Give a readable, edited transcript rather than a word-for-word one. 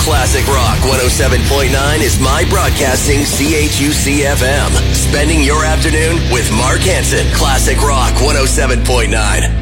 Classic Rock 107.9 is My Broadcasting CHUC-FM. Spending your afternoon with Mark Hansen. Classic Rock 107.9.